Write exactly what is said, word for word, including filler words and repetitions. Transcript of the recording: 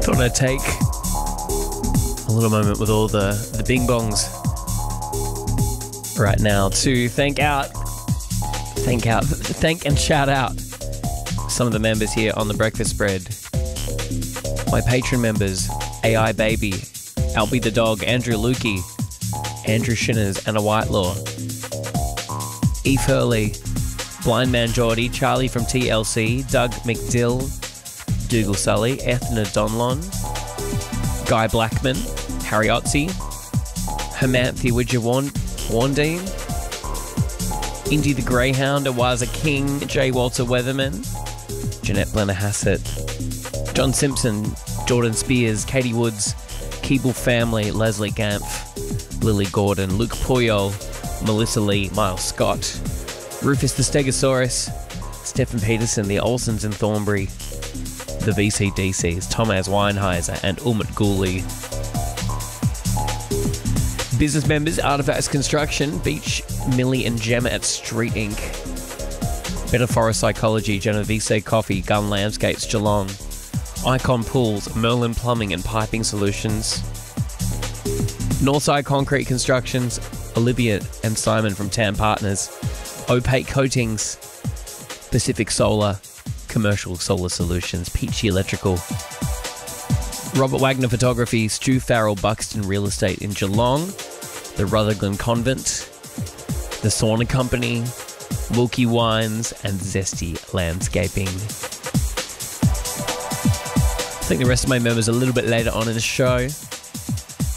Thought I'd take a little moment with all the, the bing bongs right now to thank out, thank out, thank and shout out some of the members here on The Breakfast Spread. My patron members, A I Baby, Albie the Dog, Andrew Lukey, Andrew Shinners, Anna Whitelaw, Eve Hurley, Blind Man Geordie, Charlie from T L C, Doug McDill, Dougal Sully, Ethna Donlon, Guy Blackman, Harry Otzi, Hermanthi Widjawan, Wandine, Indy the Greyhound, Awaza King, J. Walter Weatherman, Jeanette Blenner Hassett, John Simpson, Jordan Spears, Katie Woods, Keeble Family, Leslie Gampf, Lily Gordon, Luke Puyol, Melissa Lee, Miles Scott, Rufus the Stegosaurus, Stephen Peterson, the Olsons in Thornbury, the V C D Cs, Thomas Weinheiser, and Umut Ghuli. Business members, Artifacts Construction, Beach, Millie and Gemma at Street Incorporated. Better Forest Psychology, Genovese Coffee, Gun Landscapes, Geelong. Icon Pools, Merlin Plumbing and Piping Solutions. Northside Concrete Constructions, Olivia and Simon from Tam Partners. Opaque Coatings, Pacific Solar, Commercial Solar Solutions, Peachy Electrical. Robert Wagner Photography, Stu Farrell Buxton Real Estate in Geelong. The Rutherglen Convent, The Sauna Company, Wilkie Wines, and Zesty Landscaping. I think the rest of my members a little bit later on in the show.